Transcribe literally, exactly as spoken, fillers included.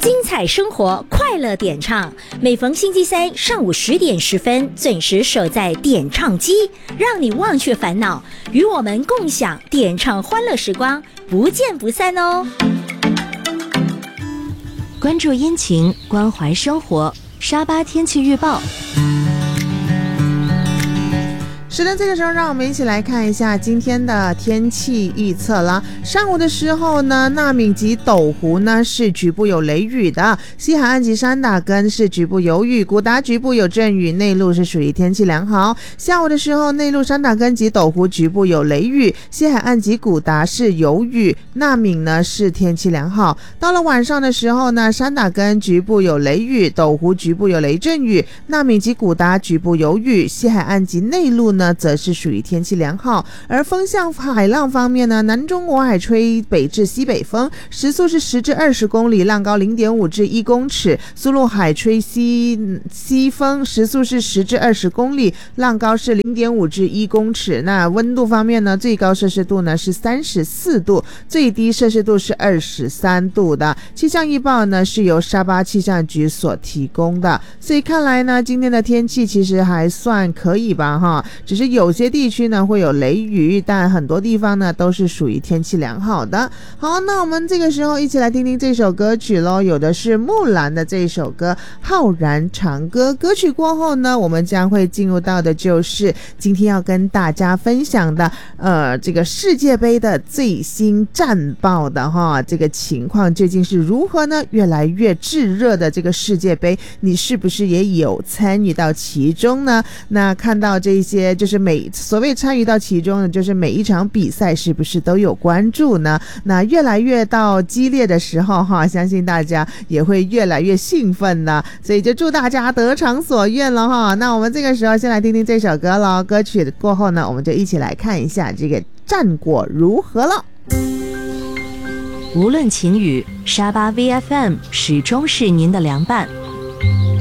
精彩生活，快乐点唱。每逢星期三上午十点十分，准时守在点唱机，让你忘却烦恼，与我们共享点唱欢乐时光，不见不散哦。 关注阴晴，关怀生活。沙巴天气预报。 是的，这个时候让我们一起来看一下今天的天气预测啦。上午的时候呢，纳敏及斗湖呢是局部有雷雨的，西海岸及山打根是局部有雨，古达局部有阵雨，内陆是属于天气良好。下午的时候，内陆山打根及斗湖局部有雷雨，西海岸及古达是有雨，纳敏呢是天气良好。到了晚上的时候呢，山打根局部有雷雨，斗湖局部有雷阵雨，纳敏及古达局部有雨，西海岸及内陆呢则是属于天气良好。而风向海浪方面呢，南中国海吹北至西北风，时速是十至二十公里，浪高零点五至一公尺；苏禄海吹西西风，时速是十至二十公里，浪高是零点五至一公尺。那温度方面呢，最高摄氏度呢是三十四度，最低摄氏度是二十三度的。气象预报呢是由沙巴气象局所提供的，所以看来呢，今天的天气其实还算可以吧哈。只是有些地区呢会有雷雨，但很多地方呢都是属于天气良好的。好，那我们这个时候一起来听听这首歌曲咯，有的是木兰的这首歌《浩然长歌》。歌曲过后呢，我们将会进入到的就是今天要跟大家分享的呃这个世界杯的最新战报的哈，这个情况究竟是如何呢？越来越炙热的这个世界杯，你是不是也有参与到其中呢？那看到这些就是每所谓参与到其中的，就是每一场比赛是不是都有关注呢？那越来越到激烈的时候哈，相信大家也会越来越兴奋呢，所以就祝大家得偿所愿了哈。那我们这个时候先来听听这首歌咯，歌曲过后呢，我们就一起来看一下这个战果如何了。 无论晴雨，沙巴 V F M 始终是您的良伴。